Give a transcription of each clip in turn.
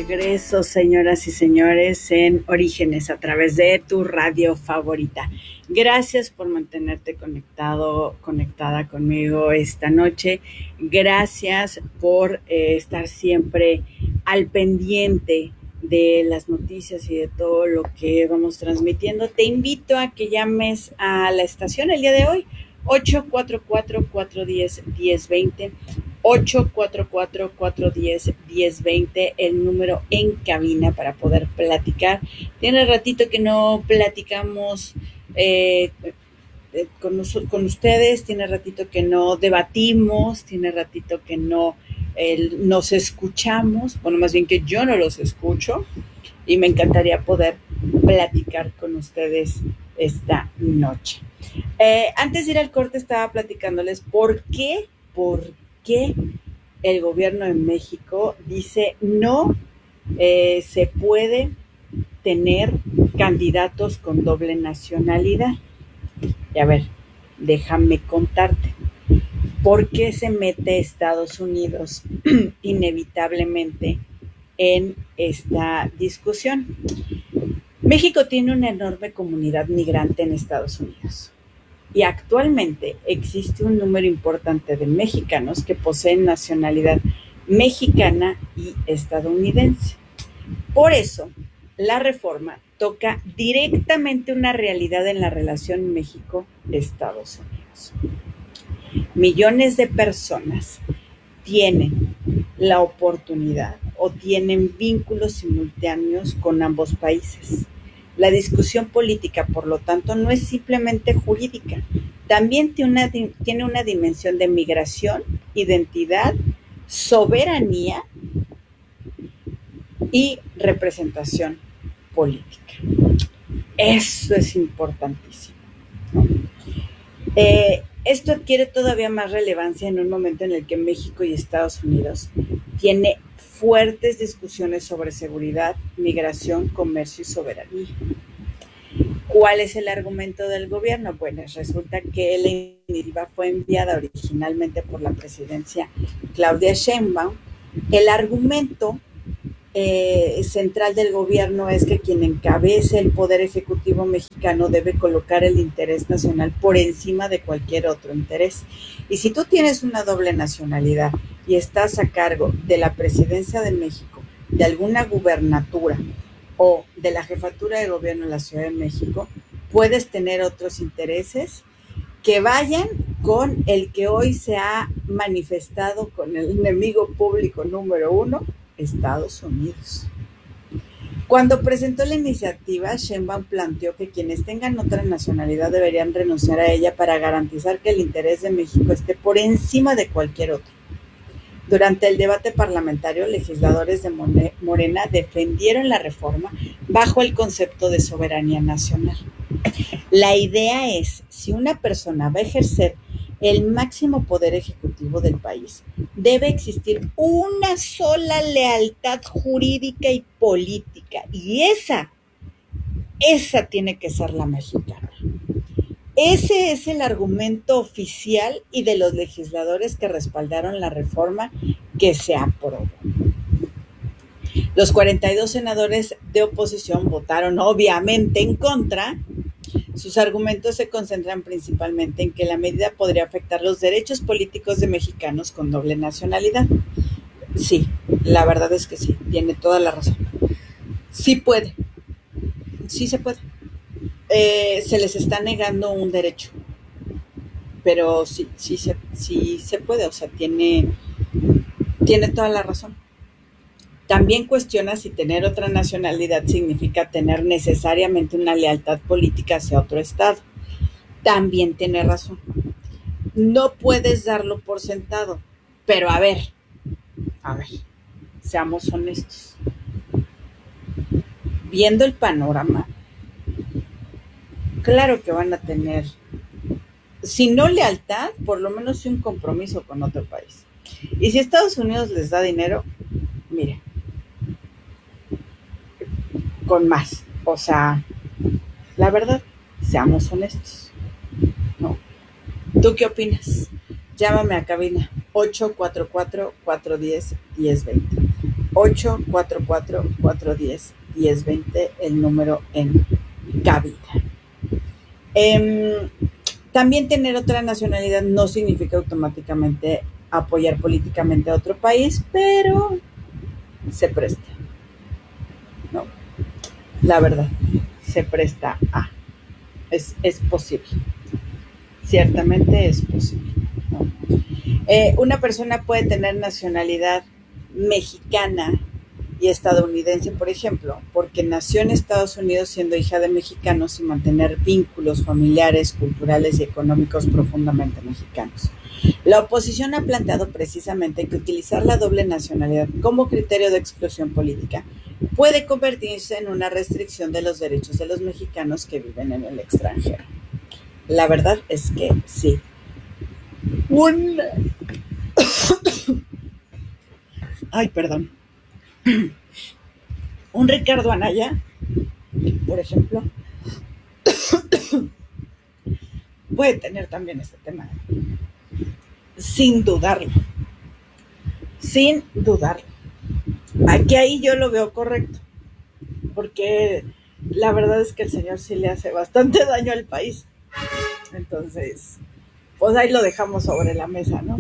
regreso, señoras y señores, en Orígenes a través de tu radio favorita. Gracias por mantenerte conectada conmigo esta noche. Gracias por estar siempre al pendiente de las noticias y de todo lo que vamos transmitiendo. Te invito a que llames a la estación el día de hoy, 844-410-1020. 844-410-1020, el número en cabina para poder platicar. Tiene ratito que no platicamos con ustedes, tiene ratito que no debatimos, tiene ratito que no nos escuchamos, bueno, más bien que yo no los escucho, y me encantaría poder platicar con ustedes esta noche. Antes de ir al corte estaba platicándoles por qué el gobierno de México dice no se puede tener candidatos con doble nacionalidad. Y a ver, déjame contarte. ¿Por qué se mete Estados Unidos inevitablemente en esta discusión? México tiene una enorme comunidad migrante en Estados Unidos. Y actualmente existe un número importante de mexicanos que poseen nacionalidad mexicana y estadounidense. Por eso, la reforma toca directamente una realidad en la relación México-Estados Unidos. Millones de personas tienen la oportunidad o tienen vínculos simultáneos con ambos países. La discusión política, por lo tanto, no es simplemente jurídica, también tiene una dimensión de migración, identidad, soberanía y representación política. Eso es importantísimo, ¿no? Esto adquiere todavía más relevancia en un momento en el que México y Estados Unidos tiene fuertes discusiones sobre seguridad, migración, comercio y soberanía. ¿Cuál es el argumento del gobierno? Bueno, resulta que la iniciativa fue enviada originalmente por la presidencia Claudia Sheinbaum. El argumento central del gobierno es que quien encabece el poder ejecutivo mexicano debe colocar el interés nacional por encima de cualquier otro interés. Y si tú tienes una doble nacionalidad y estás a cargo de la presidencia de México, de alguna gubernatura o de la jefatura de gobierno en la Ciudad de México, puedes tener otros intereses que vayan con el que hoy se ha manifestado con el enemigo público número uno, Estados Unidos. Cuando presentó la iniciativa, Sheinbaum planteó que quienes tengan otra nacionalidad deberían renunciar a ella para garantizar que el interés de México esté por encima de cualquier otro. Durante el debate parlamentario, legisladores de Morena defendieron la reforma bajo el concepto de soberanía nacional. La idea es, si una persona va a ejercer el máximo poder ejecutivo del país, debe existir una sola lealtad jurídica y política, y esa tiene que ser la mexicana. Ese es el argumento oficial y de los legisladores que respaldaron la reforma que se aprobó. Los 42 senadores de oposición votaron obviamente en contra. Sus argumentos se concentran principalmente en que la medida podría afectar los derechos políticos de mexicanos con doble nacionalidad. Sí, la verdad es que sí, tiene toda la razón. Sí puede, sí se puede. Se les está negando un derecho, pero sí se puede, o sea, tiene toda la razón. También cuestiona si tener otra nacionalidad significa tener necesariamente una lealtad política hacia otro estado. También tiene razón. No puedes darlo por sentado, pero a ver, seamos honestos. Viendo el panorama, claro que van a tener, si no lealtad, por lo menos sí un compromiso con otro país. Y si Estados Unidos les da dinero, mire, con más. O sea, la verdad, seamos honestos, ¿no? ¿Tú qué opinas? Llámame a cabina 844-410-1020. 844-410-1020, el número en cabina. También tener otra nacionalidad no significa automáticamente apoyar políticamente a otro país, pero se presta, ¿no? La verdad, se presta a. Es posible, ciertamente es posible, ¿no? Una persona puede tener nacionalidad mexicana y estadounidense, por ejemplo, porque nació en Estados Unidos siendo hija de mexicanos y mantener vínculos familiares, culturales y económicos profundamente mexicanos. La oposición ha planteado precisamente que utilizar la doble nacionalidad como criterio de exclusión política puede convertirse en una restricción de los derechos de los mexicanos que viven en el extranjero. La verdad es que sí. Un... Ay, perdón. Un Ricardo Anaya, por ejemplo, puede tener también este tema, sin dudarlo, sin dudarlo. Aquí ahí yo lo veo correcto, porque la verdad es que el señor sí le hace bastante daño al país. Entonces, pues ahí lo dejamos sobre la mesa, ¿no?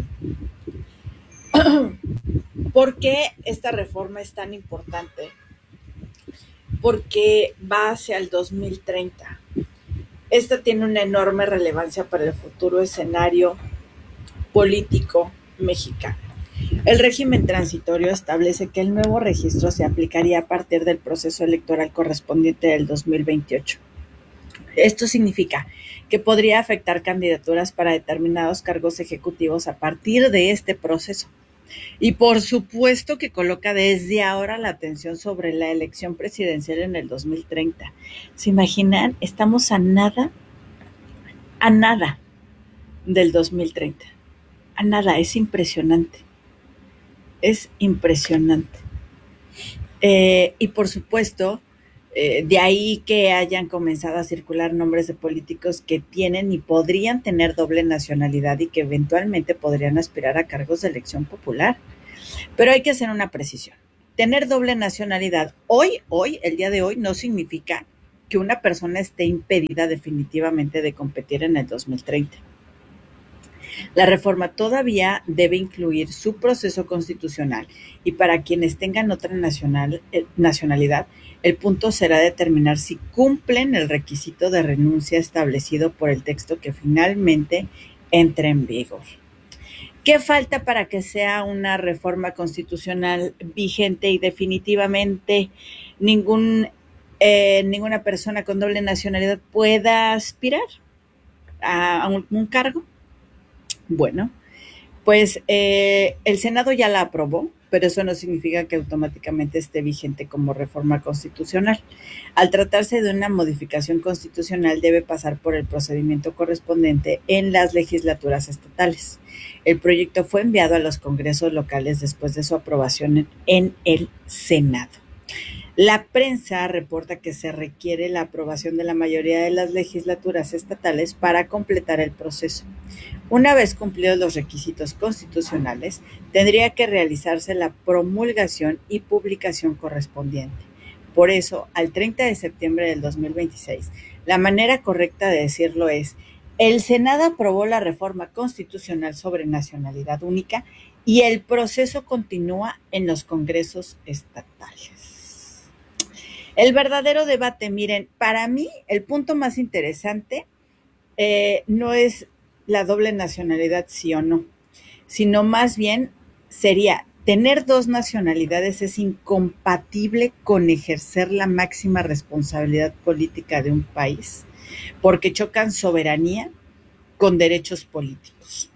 ¿Por qué esta reforma es tan importante? Porque va hacia el 2030. Esta tiene una enorme relevancia para el futuro escenario político mexicano. El régimen transitorio establece que el nuevo registro se aplicaría a partir del proceso electoral correspondiente del 2028. Esto significa que podría afectar candidaturas para determinados cargos ejecutivos a partir de este proceso. Y por supuesto que coloca desde ahora la atención sobre la elección presidencial en el 2030. ¿Se imaginan? Estamos a nada del 2030. A nada, es impresionante. Es impresionante. Y por supuesto, de ahí que hayan comenzado a circular nombres de políticos que tienen y podrían tener doble nacionalidad y que eventualmente podrían aspirar a cargos de elección popular. Pero hay que hacer una precisión. Tener doble nacionalidad el día de hoy, no significa que una persona esté impedida definitivamente de competir en el 2030. La reforma todavía debe incluir su proceso constitucional y para quienes tengan otra nacionalidad, el punto será determinar si cumplen el requisito de renuncia establecido por el texto que finalmente entre en vigor. ¿Qué falta para que sea una reforma constitucional vigente y definitivamente ninguna persona con doble nacionalidad pueda aspirar a un cargo? Bueno, pues el Senado ya la aprobó, pero eso no significa que automáticamente esté vigente como reforma constitucional. Al tratarse de una modificación constitucional, debe pasar por el procedimiento correspondiente en las legislaturas estatales. El proyecto fue enviado a los congresos locales después de su aprobación en el Senado. La prensa reporta que se requiere la aprobación de la mayoría de las legislaturas estatales para completar el proceso. Una vez cumplidos los requisitos constitucionales, tendría que realizarse la promulgación y publicación correspondiente. Por eso, al 30 de septiembre del 2026, la manera correcta de decirlo es: el Senado aprobó la reforma constitucional sobre nacionalidad única y el proceso continúa en los congresos estatales. El verdadero debate, miren, para mí el punto más interesante no es la doble nacionalidad sí o no, sino más bien sería: tener dos nacionalidades es incompatible con ejercer la máxima responsabilidad política de un país, porque chocan soberanía con derechos políticos.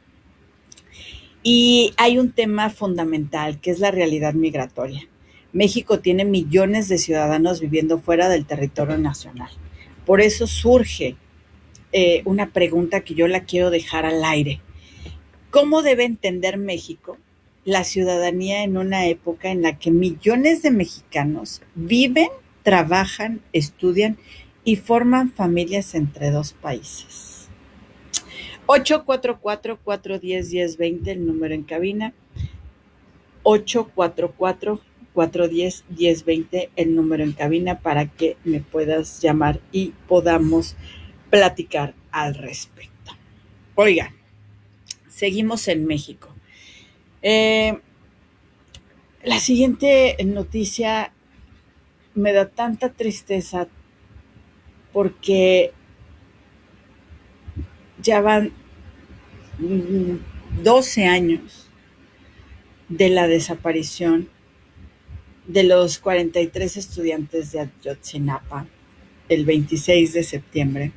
Y hay un tema fundamental que es la realidad migratoria. México tiene millones de ciudadanos viviendo fuera del territorio nacional. Por eso surge una pregunta que yo la quiero dejar al aire. ¿Cómo debe entender México la ciudadanía en una época en la que millones de mexicanos viven, trabajan, estudian y forman familias entre dos países? 844-410-1020, el número en cabina. 844 410-1020, el número en cabina para que me puedas llamar y podamos platicar al respecto. Oigan, seguimos en México. La siguiente noticia me da tanta tristeza porque ya van 12 años de la desaparición de los 43 estudiantes de Ayotzinapa el 26 de septiembre.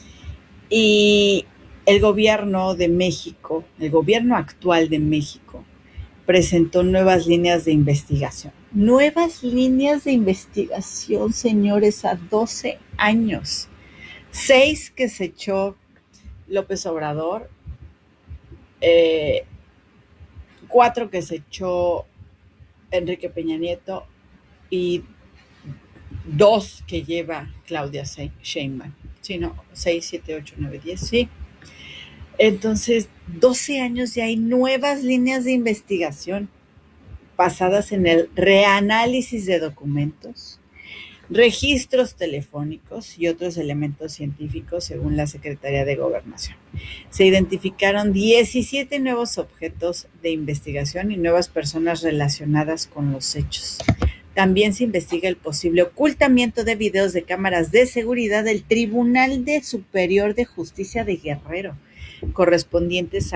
Y el gobierno de México, el gobierno actual de México, presentó nuevas líneas de investigación. Nuevas líneas de investigación, señores, a 12 años. 6 que se echó López Obrador, 4 que se echó Enrique Peña Nieto y 2 que lleva Claudia Sheinbaum. Sí, no, 6, 7, 8, 9, 10, sí. Entonces, 12 años ya hay nuevas líneas de investigación basadas en el reanálisis de documentos, registros telefónicos y otros elementos científicos según la Secretaría de Gobernación. Se identificaron 17 nuevos objetos de investigación y nuevas personas relacionadas con los hechos. También se investiga el posible ocultamiento de videos de cámaras de seguridad del Tribunal Superior de Justicia de Guerrero, correspondientes a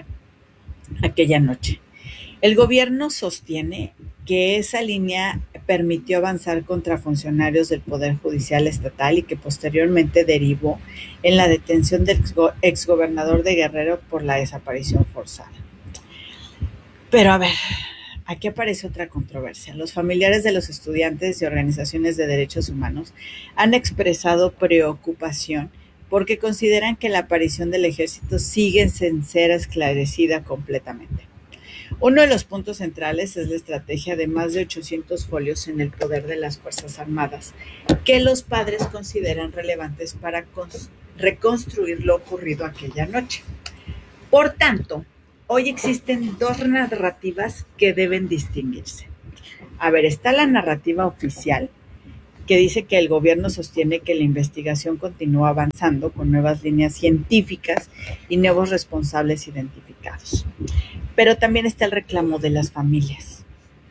aquella noche. El gobierno sostiene que esa línea permitió avanzar contra funcionarios del Poder Judicial Estatal y que posteriormente derivó en la detención del exgobernador de Guerrero por la desaparición forzada. Pero a ver, aquí aparece otra controversia. Los familiares de los estudiantes y organizaciones de derechos humanos han expresado preocupación porque consideran que la aparición del ejército sigue sin ser esclarecida completamente. Uno de los puntos centrales es la estrategia de más de 800 folios en el poder de las Fuerzas Armadas, que los padres consideran relevantes para reconstruir lo ocurrido aquella noche. Por tanto, hoy existen 2 narrativas que deben distinguirse. A ver, está la narrativa oficial, que dice que el gobierno sostiene que la investigación continúa avanzando con nuevas líneas científicas y nuevos responsables identificados. Pero también está el reclamo de las familias.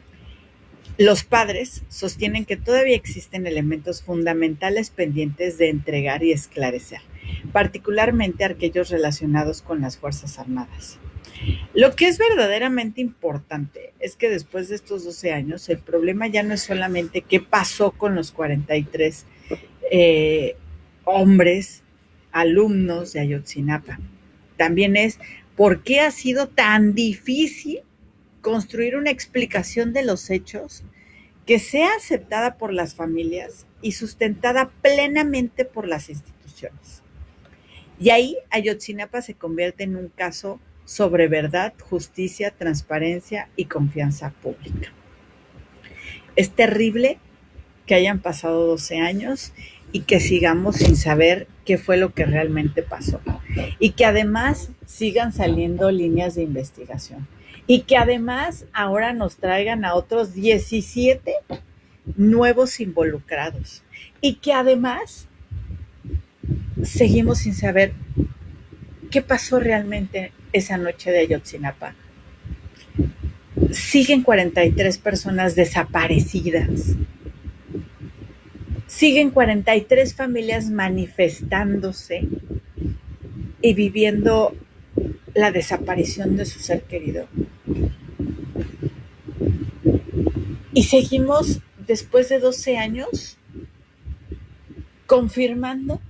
Los padres sostienen que todavía existen elementos fundamentales pendientes de entregar y esclarecer, particularmente aquellos relacionados con las Fuerzas Armadas. Lo que es verdaderamente importante es que después de estos 12 años, el problema ya no es solamente qué pasó con los 43 hombres, alumnos de Ayotzinapa. También es por qué ha sido tan difícil construir una explicación de los hechos que sea aceptada por las familias y sustentada plenamente por las instituciones. Y ahí Ayotzinapa se convierte en un caso sobre verdad, justicia, transparencia y confianza pública. Es terrible que hayan pasado 12 años y que sigamos sin saber qué fue lo que realmente pasó. Y que además sigan saliendo líneas de investigación. Y que además ahora nos traigan a otros 17 nuevos involucrados. Y que además seguimos sin saber qué pasó realmente esa noche de Ayotzinapa. Siguen 43 personas desaparecidas. Siguen 43 familias manifestándose y viviendo la desaparición de su ser querido. Y seguimos, después de 12 años, confirmando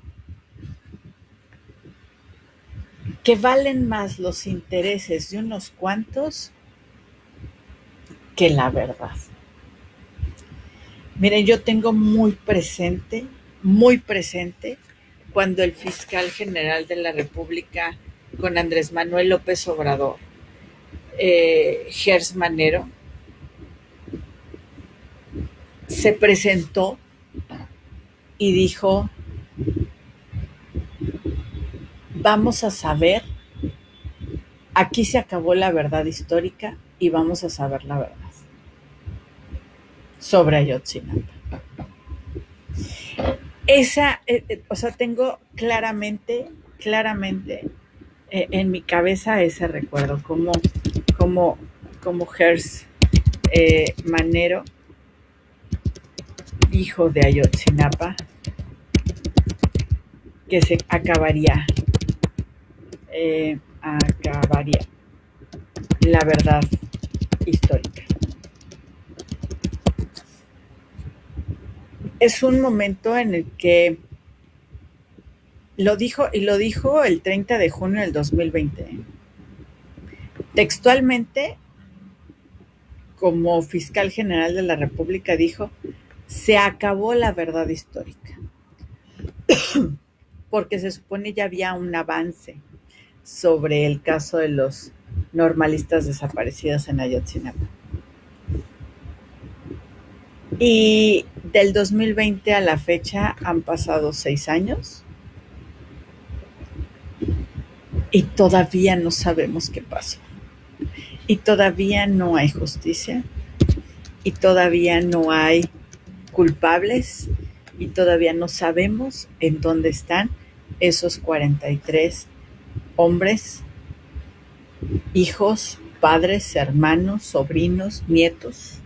que valen más los intereses de unos cuantos que la verdad. Miren, yo tengo muy presente cuando el fiscal general de la República, con Andrés Manuel López Obrador, Gers Manero, se presentó y dijo: vamos a saber, aquí se acabó la verdad histórica y vamos a saber la verdad. sobre Ayotzinapa. Esa, o sea, tengo claramente en mi cabeza ese recuerdo, como, como Gers Manero, hijo de Ayotzinapa, que se acabaría la verdad histórica. Es un momento en el que lo dijo el 30 de junio del 2020. Textualmente, como fiscal general de la República, dijo: se acabó la verdad histórica, porque se supone ya había un avance sobre el caso de los normalistas desaparecidos en Ayotzinapa. Y del 2020 a la fecha han pasado 6 años y todavía no sabemos qué pasó. Y todavía no hay justicia y todavía no hay culpables y todavía no sabemos en dónde están esos 43 hombres, hijos, padres, hermanos, sobrinos, nietos,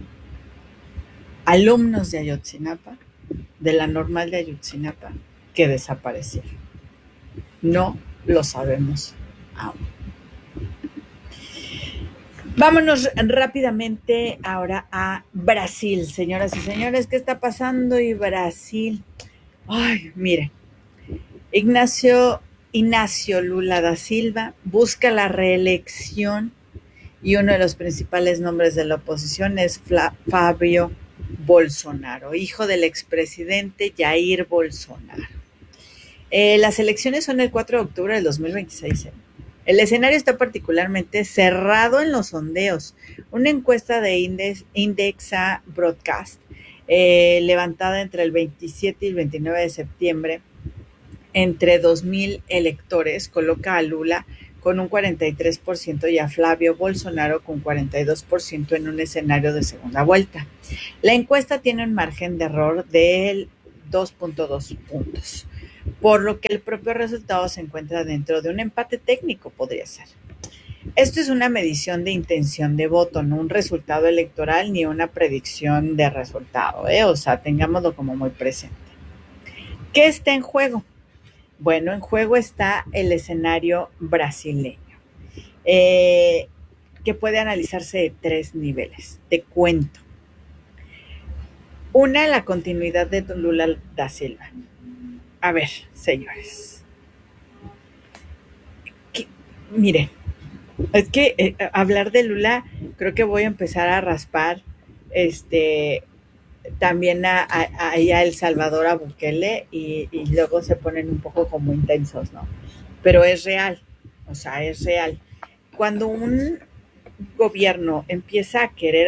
alumnos de Ayotzinapa, de la normal de Ayotzinapa, que desaparecieron. No lo sabemos aún. Vámonos rápidamente ahora a Brasil, señoras y señores. ¿Qué está pasando en Brasil? Ay, mire, Ignacio Lula da Silva busca la reelección y uno de los principales nombres de la oposición es Fabio Bolsonaro, hijo del expresidente Jair Bolsonaro. Las elecciones son el 4 de octubre del 2026. El escenario está particularmente cerrado en los sondeos. Una encuesta de Indexa Broadcast, levantada entre el 27 y el 29 de septiembre, entre 2.000 electores, coloca a Lula con un 43% y a Flavio Bolsonaro con 42% en un escenario de segunda vuelta. La encuesta tiene un margen de error del 2.2 puntos, por lo que el propio resultado se encuentra dentro de un empate técnico, podría ser. Esto es una medición de intención de voto, no un resultado electoral ni una predicción de resultado, o sea, tengámoslo como muy presente. ¿Qué está en juego? Bueno, en juego está el escenario brasileño, que puede analizarse de 3 niveles. Te cuento. Una, la continuidad de Lula da Silva. A ver, señores. Mire, es que hablar de Lula, creo que voy a empezar a raspar también a El Salvador, a Bukele, y luego se ponen un poco como intensos, ¿no? Pero es real, o sea, es real. Cuando un gobierno empieza a querer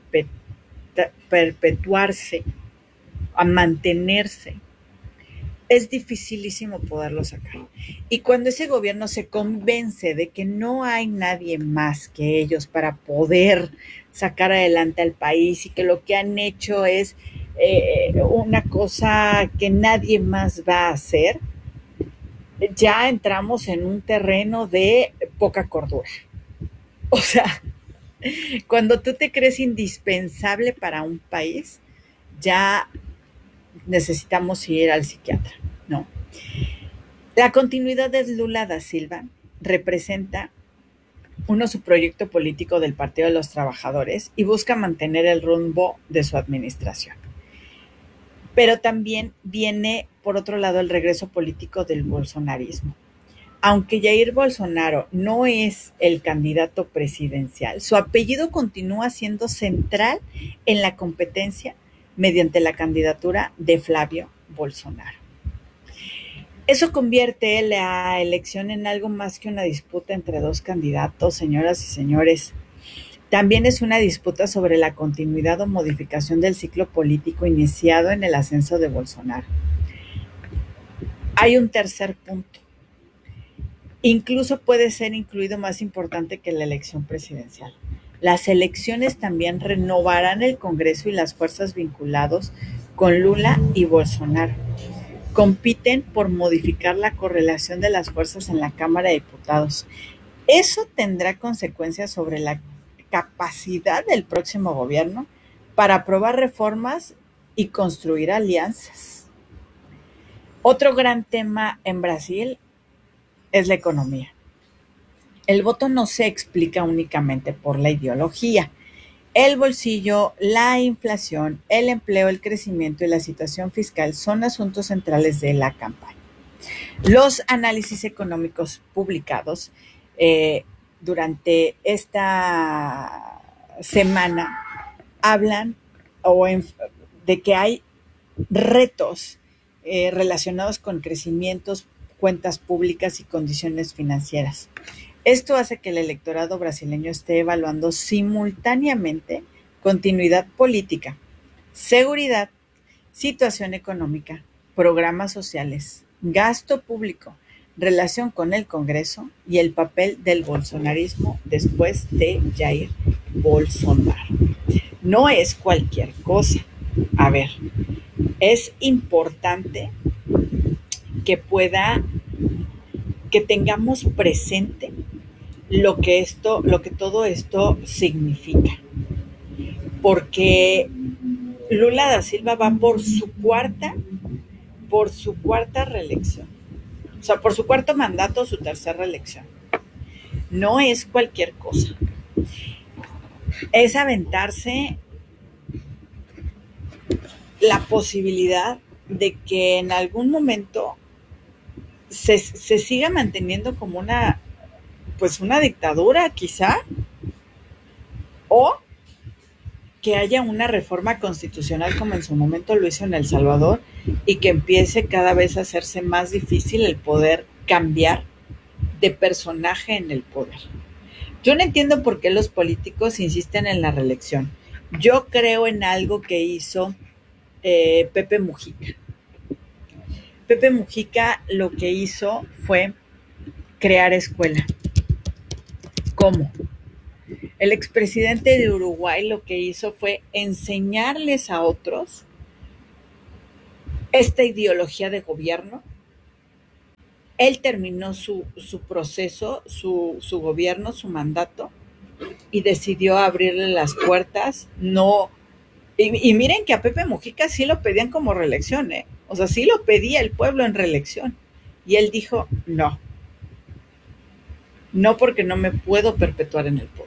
perpetuarse, a mantenerse, es dificilísimo poderlo sacar. Y cuando ese gobierno se convence de que no hay nadie más que ellos para poder sacar adelante al país y que lo que han hecho es una cosa que nadie más va a hacer, ya entramos en un terreno de poca cordura. O sea, cuando tú te crees indispensable para un país, ya necesitamos ir al psiquiatra, ¿no? La continuidad de Lula da Silva representa, uno, su proyecto político del Partido de los Trabajadores y busca mantener el rumbo de su administración. Pero también viene, por otro lado, el regreso político del bolsonarismo. Aunque Jair Bolsonaro no es el candidato presidencial, su apellido continúa siendo central en la competencia mediante la candidatura de Flavio Bolsonaro. Eso convierte la elección en algo más que una disputa entre dos candidatos, señoras y señores. También es una disputa sobre la continuidad o modificación del ciclo político iniciado en el ascenso de Bolsonaro. Hay un tercer punto. Incluso puede ser incluido más importante que la elección presidencial. Las elecciones también renovarán el Congreso y las fuerzas vinculados con Lula y Bolsonaro. Compiten por modificar la correlación de las fuerzas en la Cámara de Diputados. Eso tendrá consecuencias sobre la capacidad del próximo gobierno para aprobar reformas y construir alianzas. Otro gran tema en Brasil es la economía. El voto no se explica únicamente por la ideología. El bolsillo, la inflación, el empleo, el crecimiento y la situación fiscal son asuntos centrales de la campaña. Los análisis económicos publicados durante esta semana hablan de que hay retos relacionados con crecimientos, cuentas públicas y condiciones financieras. Esto hace que el electorado brasileño esté evaluando simultáneamente continuidad política, seguridad, situación económica, programas sociales, gasto público, relación con el Congreso y el papel del bolsonarismo después de Jair Bolsonaro. No es cualquier cosa. A ver, es importante que tengamos presente lo que todo esto significa. Porque Lula da Silva va por su cuarta reelección. O sea, por su cuarto mandato, su tercera reelección. No es cualquier cosa. Es aventarse la posibilidad de que en algún momento se siga manteniendo como una dictadura, quizá, o que haya una reforma constitucional como en su momento lo hizo en El Salvador y que empiece cada vez a hacerse más difícil el poder cambiar de personaje en el poder. Yo no entiendo por qué los políticos insisten en la reelección. Yo creo en algo que hizo Pepe Mujica. Pepe Mujica lo que hizo fue crear escuela. ¿Cómo? El expresidente de Uruguay lo que hizo fue enseñarles a otros esta ideología de gobierno. Él terminó su proceso, su gobierno, su mandato, y decidió abrirle las puertas. No, y miren que a Pepe Mujica sí lo pedían como reelección, ¿eh? O sea, sí lo pedía el pueblo en reelección. Y él dijo, no, porque no me puedo perpetuar en el poder.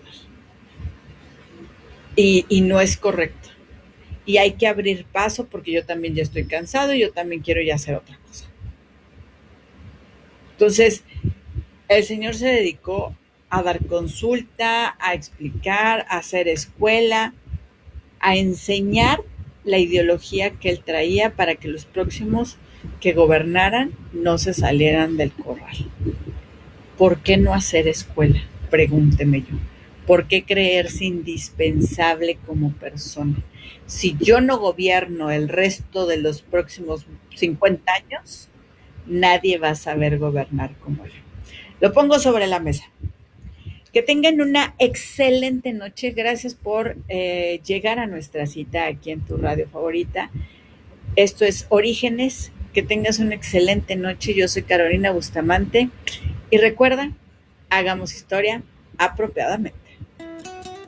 Y no es correcto. Y hay que abrir paso porque yo también ya estoy cansado y yo también quiero ya hacer otra cosa. Entonces, el señor se dedicó a dar consulta, a explicar, a hacer escuela, a enseñar la ideología que él traía para que los próximos que gobernaran no se salieran del corral. ¿Por qué no hacer escuela? Pregúnteme yo. ¿Por qué creerse indispensable como persona? Si yo no gobierno el resto de los próximos 50 años, nadie va a saber gobernar como yo. Lo pongo sobre la mesa. Que tengan una excelente noche. Gracias por llegar a nuestra cita aquí en tu radio favorita. Esto es Orígenes. Que tengas una excelente noche. Yo soy Carolina Bustamante. Y recuerda, hagamos historia apropiadamente.